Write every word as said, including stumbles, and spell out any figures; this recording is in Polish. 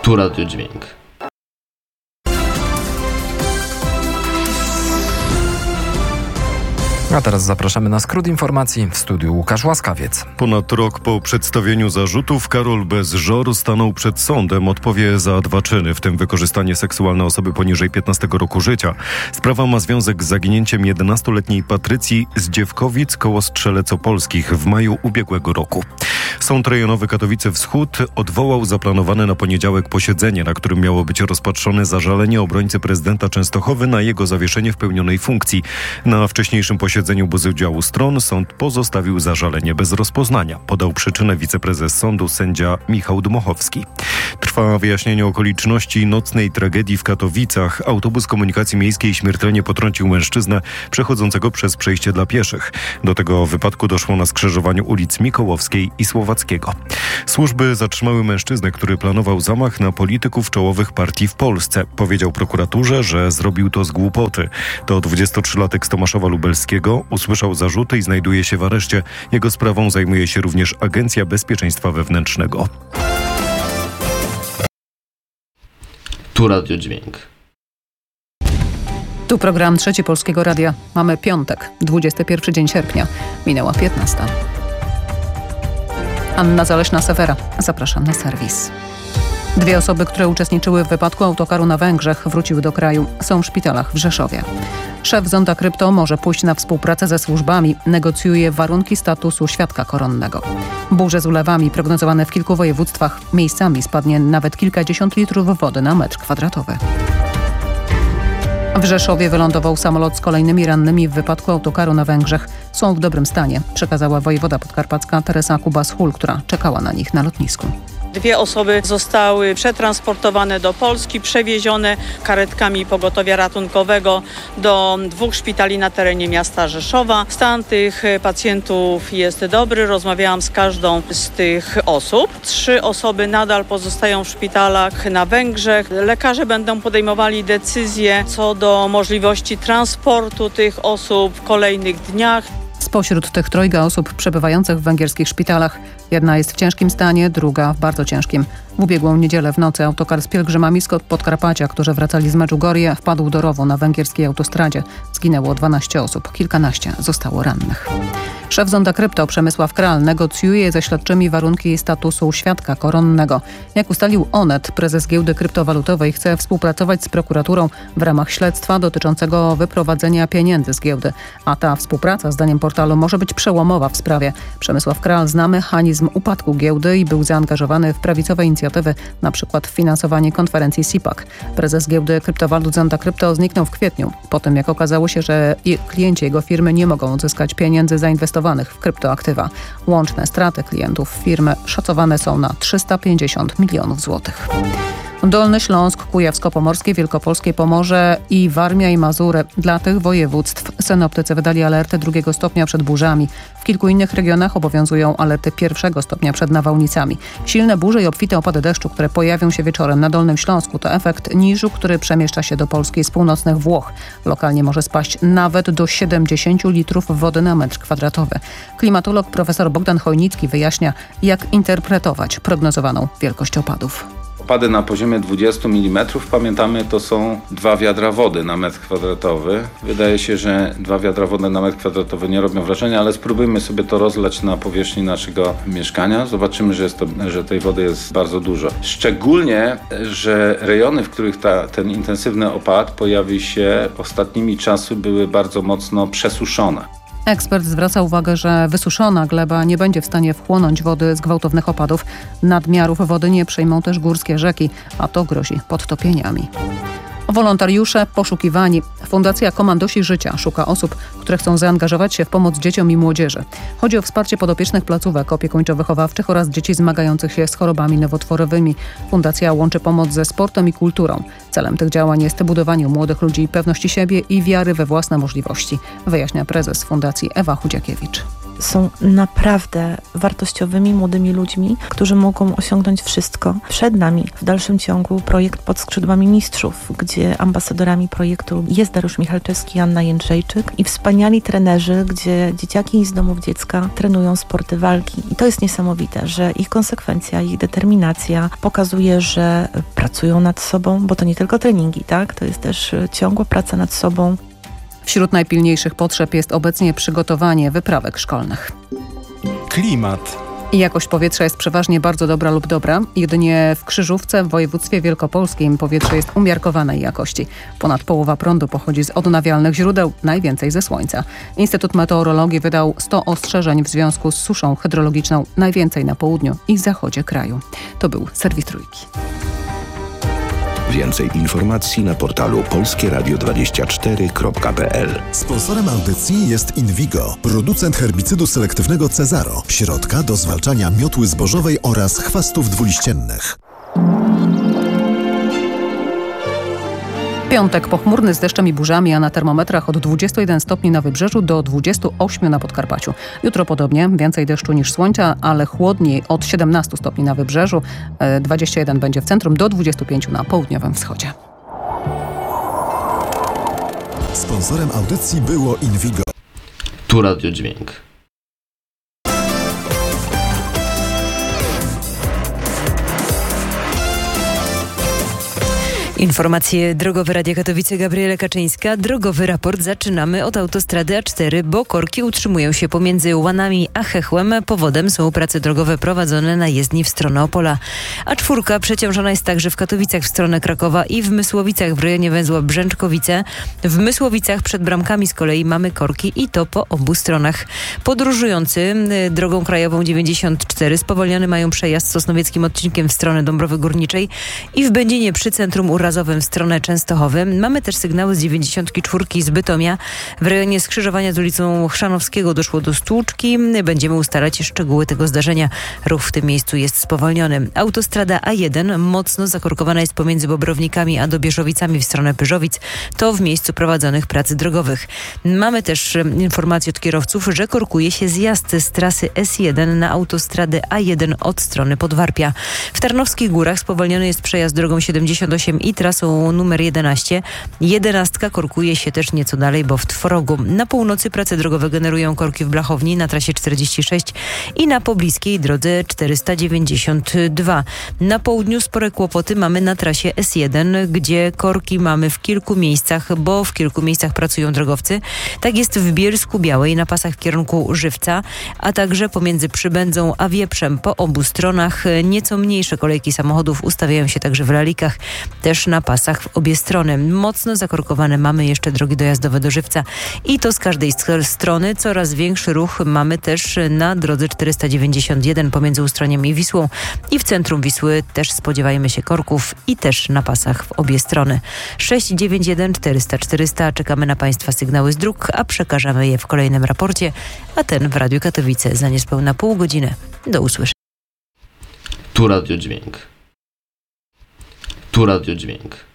Tu Radio Dźwięk. A teraz zapraszamy na skrót informacji. W studiu Łukasz Łaskawiec. Ponad rok po przedstawieniu zarzutów Karol Bez-Żor stanął przed sądem. Odpowie za dwa czyny, w tym wykorzystanie seksualne osoby poniżej piętnastego roku życia. Sprawa ma związek z zaginięciem jedenastoletniej Patrycji z Dziewkowic koło Strzelec Opolskich w maju ubiegłego roku. Sąd Rejonowy Katowice Wschód odwołał zaplanowane na poniedziałek posiedzenie, na którym miało być rozpatrzone zażalenie obrońcy prezydenta Częstochowy na jego zawieszenie w pełnionej funkcji. Na wcześniejszym posiedzeniu bez udziału stron sąd pozostawił zażalenie bez rozpoznania. Podał przyczynę wiceprezes sądu sędzia Michał Dmochowski. Trwa wyjaśnienie okoliczności nocnej tragedii w Katowicach. Autobus komunikacji miejskiej śmiertelnie potrącił mężczyznę przechodzącego przez przejście dla pieszych. Do tego wypadku doszło na skrzyżowaniu ulic Mikołowskiej i Słowackiego. Służby zatrzymały mężczyznę, który planował zamach na polityków czołowych partii w Polsce. Powiedział prokuraturze, że zrobił to z głupoty. To dwudziestotrzylatek z Tomaszowa Lubelskiego. Usłyszał zarzuty i znajduje się w areszcie. Jego sprawą zajmuje się również Agencja Bezpieczeństwa Wewnętrznego. Tu Radio Dźwięk. Tu program Trzeci Polskiego Radia. Mamy piątek, dwudziesty pierwszy dzień sierpnia. Minęła piętnasta. Anna Zaleśna-Sewera. Zapraszam na serwis. Dwie osoby, które uczestniczyły w wypadku autokaru na Węgrzech, wróciły do kraju. Są w szpitalach w Rzeszowie. Szef Zonda Krypto może pójść na współpracę ze służbami. Negocjuje warunki statusu świadka koronnego. Burze z ulewami prognozowane w kilku województwach. Miejscami spadnie nawet kilkadziesiąt litrów wody na metr kwadratowy. W Rzeszowie wylądował samolot z kolejnymi rannymi w wypadku autokaru na Węgrzech. Są w dobrym stanie, przekazała wojewoda podkarpacka Teresa Kubas-Hul, która czekała na nich na lotnisku. Dwie osoby zostały przetransportowane do Polski, przewiezione karetkami pogotowia ratunkowego do dwóch szpitali na terenie miasta Rzeszowa. Stan tych pacjentów jest dobry. Rozmawiałam z każdą z tych osób. Trzy osoby nadal pozostają w szpitalach na Węgrzech. Lekarze będą podejmowali decyzje co do możliwości transportu tych osób w kolejnych dniach. Spośród tych trojga osób przebywających w węgierskich szpitalach jedna jest w ciężkim stanie, druga w bardzo ciężkim. W ubiegłą niedzielę w nocy autokar z pielgrzymami z Podkarpacia, którzy wracali z Medjugorje, wpadł do rowu na węgierskiej autostradzie. Zginęło dwanaście osób, kilkanaście zostało rannych. Szef Zonda Krypto Przemysław Kral negocjuje ze śledczymi warunki statusu świadka koronnego. Jak ustalił Onet, prezes giełdy kryptowalutowej chce współpracować z prokuraturą w ramach śledztwa dotyczącego wyprowadzenia pieniędzy z giełdy. A ta współpraca, zdaniem portalu, może być przełomowa w sprawie. Przemysław Kral zna mechanizm upadku giełdy i był zaangażowany w prawicowe inicjatywy, na przykład w finansowanie konferencji S I P A C. Prezes giełdy kryptowalut Zonda Krypto zniknął w kwietniu, po tym jak okazało się, że klienci jego firmy nie mogą uzyskać pieniędzy zainwestowanych w kryptoaktywa. Łączne straty klientów firmy szacowane są na trzysta pięćdziesiąt milionów złotych. Dolny Śląsk, Kujawsko-Pomorskie, Wielkopolskie, Pomorze i Warmia i Mazury. Dla tych województw synoptycy wydali alerty drugiego stopnia przed burzami. W kilku innych regionach obowiązują alerty pierwszego stopnia przed nawałnicami. Silne burze i obfite opady deszczu, które pojawią się wieczorem na Dolnym Śląsku, to efekt niżu, który przemieszcza się do Polski z północnych Włoch. Lokalnie może spaść nawet do siedemdziesiąt litrów wody na metr kwadratowy. Klimatolog profesor Bogdan Chojnicki wyjaśnia, jak interpretować prognozowaną wielkość opadów. Opady na poziomie dwudziestu milimetrów, pamiętamy, to są dwa wiadra wody na metr kwadratowy. Wydaje się, że dwa wiadra wody na metr kwadratowy nie robią wrażenia, ale spróbujmy sobie to rozlać na powierzchni naszego mieszkania. Zobaczymy, że, jest to, że tej wody jest bardzo dużo. Szczególnie, że rejony, w których ta, ten intensywny opad pojawi się ostatnimi czasy, były bardzo mocno przesuszone. Ekspert zwraca uwagę, że wysuszona gleba nie będzie w stanie wchłonąć wody z gwałtownych opadów. Nadmiarów wody nie przejmą też górskie rzeki, a to grozi podtopieniami. Wolontariusze poszukiwani. Fundacja Komandosi Życia szuka osób, które chcą zaangażować się w pomoc dzieciom i młodzieży. Chodzi o wsparcie podopiecznych placówek opiekuńczo-wychowawczych oraz dzieci zmagających się z chorobami nowotworowymi. Fundacja łączy pomoc ze sportem i kulturą. Celem tych działań jest budowanie u młodych ludzi pewności siebie i wiary we własne możliwości, wyjaśnia prezes Fundacji Ewa Chudziakiewicz. są naprawdę wartościowymi, młodymi ludźmi, którzy mogą osiągnąć wszystko. Przed nami w dalszym ciągu projekt Pod skrzydłami mistrzów, gdzie ambasadorami projektu jest Dariusz Michalczewski, Anna Jędrzejczyk i wspaniali trenerzy, gdzie dzieciaki z domów dziecka trenują sporty walki. I to jest niesamowite, że ich konsekwencja, ich determinacja pokazuje, że pracują nad sobą, bo to nie tylko treningi, tak? To jest też ciągła praca nad sobą. Wśród najpilniejszych potrzeb jest obecnie przygotowanie wyprawek szkolnych. Klimat. I jakość powietrza jest przeważnie bardzo dobra lub dobra. Jedynie w Krzyżówce w województwie wielkopolskim powietrze jest umiarkowanej jakości. Ponad połowa prądu pochodzi z odnawialnych źródeł, najwięcej ze słońca. Instytut Meteorologii wydał sto ostrzeżeń w związku z suszą hydrologiczną, najwięcej na południu i zachodzie kraju. To był Serwis Trójki. Więcej informacji na portalu polskie radio dwadzieścia cztery kropka p l. Sponsorem audycji jest Invigo, producent herbicydu selektywnego Cezaro, środka do zwalczania miotły zbożowej oraz chwastów dwuliściennych. Piątek pochmurny z deszczem i burzami, a na termometrach od dwudziestu jeden stopni na wybrzeżu do dwudziestu ośmiu na Podkarpaciu. Jutro podobnie, więcej deszczu niż słońca, ale chłodniej od siedemnastu stopni na wybrzeżu, dwadzieścia jeden będzie w centrum, do dwudziestu pięciu na południowym wschodzie. Sponsorem audycji było Invigo. Tu Radio Dźwięk. Informacje drogowe Radia Katowice, Gabriela Kaczyńska. Drogowy raport zaczynamy od autostrady A cztery, bo korki utrzymują się pomiędzy Łanami a Chechłem. Powodem są prace drogowe prowadzone na jezdni w stronę Opola. A czwórka przeciążona jest także w Katowicach w stronę Krakowa i w Mysłowicach w rejonie węzła Brzęczkowice. W Mysłowicach przed bramkami z kolei mamy korki i to po obu stronach. Podróżujący drogą krajową dziewięćdziesiąt cztery spowolniony mają przejazd sosnowieckim odcinkiem w stronę Dąbrowy Górniczej i w Będzinie przy centrum Urazowym w stronę Częstochowy. Mamy też sygnały z dziewięćdziesiątki czwórki z Bytomia. W rejonie skrzyżowania z ulicą Chrzanowskiego doszło do stłuczki. Będziemy ustalać szczegóły tego zdarzenia. Ruch w tym miejscu jest spowolniony. Autostrada A jeden mocno zakorkowana jest pomiędzy Bobrownikami a Dobieżowicami w stronę Pyrzowic. To w miejscu prowadzonych prac drogowych. Mamy też informację od kierowców, że korkuje się zjazd z trasy S jeden na autostradę A jeden od strony Podwarpia. W Tarnowskich Górach spowolniony jest przejazd drogą siedemdziesiąt osiem i trasą numer jedenaście. Jedenastka korkuje się też nieco dalej, bo w Tworogu. Na północy prace drogowe generują korki w Blachowni na trasie czterdzieści sześć i na pobliskiej drodze czterysta dziewięćdziesiąt dwa. Na południu spore kłopoty mamy na trasie S jeden, gdzie korki mamy w kilku miejscach, bo w kilku miejscach pracują drogowcy. Tak jest w Bielsku Białej na pasach w kierunku Żywca, a także pomiędzy Przybędzą a Wieprzem po obu stronach. Nieco mniejsze kolejki samochodów ustawiają się także w Lalikach, też na pasach w obie strony. Mocno zakorkowane mamy jeszcze drogi dojazdowe do Żywca i to z każdej strony. Coraz większy ruch mamy też na drodze czterysta dziewięćdziesiąt jeden pomiędzy Ustroniem i Wisłą i w centrum Wisły też spodziewajmy się korków i też na pasach w obie strony. sześć dziewięć jeden czterysta czterysta. Czekamy na Państwa sygnały z dróg, a przekażemy je w kolejnym raporcie, a ten w Radiu Katowice za niespełna pół godziny. Do usłyszenia. Tu Radio Dźwięk. Tu Radio Dźwięk.